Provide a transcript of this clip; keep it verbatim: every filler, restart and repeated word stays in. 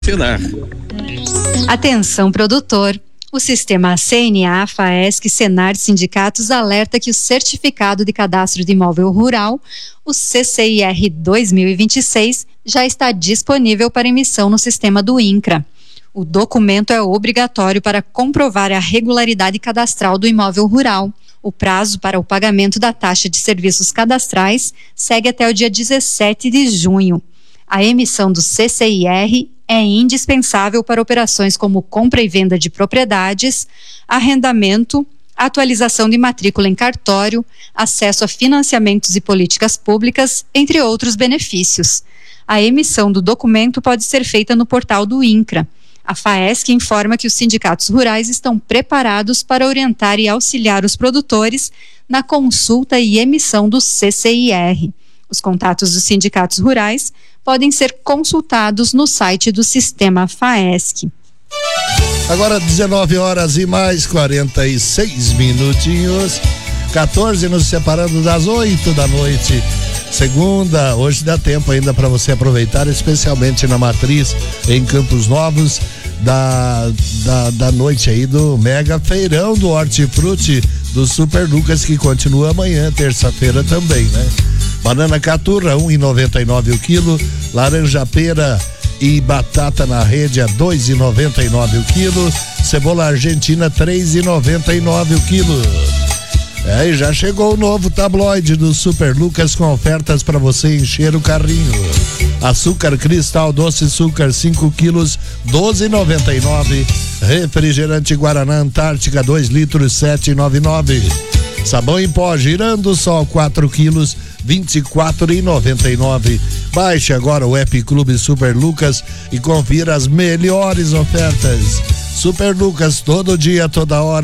Senar. Atenção, produtor. O sistema C N A, FAESC, Senar Sindicatos alerta que o Certificado de Cadastro de Imóvel Rural, o C C I R dois mil e vinte e seis, já está disponível para emissão no sistema do INCRA. O documento é obrigatório para comprovar a regularidade cadastral do imóvel rural. O prazo para o pagamento da taxa de serviços cadastrais segue até o dia dezessete de junho. A emissão do C C I R é indispensável para operações como compra e venda de propriedades, arrendamento, atualização de matrícula em cartório, acesso a financiamentos e políticas públicas, entre outros benefícios. A emissão do documento pode ser feita no portal do INCRA. A FAESC informa que os sindicatos rurais estão preparados para orientar e auxiliar os produtores na consulta e emissão do C C I R. Os contatos dos sindicatos rurais podem ser consultados no site do Sistema FAESC. Agora dezenove horas e mais quarenta e seis minutinhos, quatorze nos separando das oito da noite. Segunda, hoje dá tempo ainda para você aproveitar, especialmente na Matriz, em Campos Novos, da, da, da noite aí do Mega Feirão do Hortifruti do Super Lucas, que continua amanhã, terça-feira também, né? Banana caturra, um e noventa e nove o quilo. Laranja pera e batata na rede a dois e noventa e nove o quilo. Cebola argentina, três e noventa e nove o quilo. É, e já chegou o novo tabloide do Super Lucas com ofertas para você encher o carrinho. Açúcar cristal doce açúcar cinco quilos, doze e noventa e nove. Refrigerante Guaraná Antártica dois litros, sete e noventa e nove. Sabão em pó Girando Sol quatro quilos, vinte e quatro e noventa e nove. Baixe agora o app Clube Super Lucas e confira as melhores ofertas. Super Lucas, todo dia, toda hora.